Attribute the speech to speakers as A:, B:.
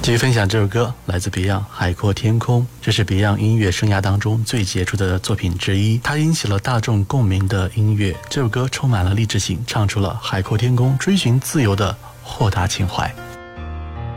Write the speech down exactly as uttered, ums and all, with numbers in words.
A: 继续分享这首歌，来自 Beyond《海阔天空》，这是 Beyond 音乐生涯当中最杰出的作品之一，它引起了大众共鸣的音乐。这首歌充满了励志性，唱出了海阔天空、追寻自由的豁达情怀。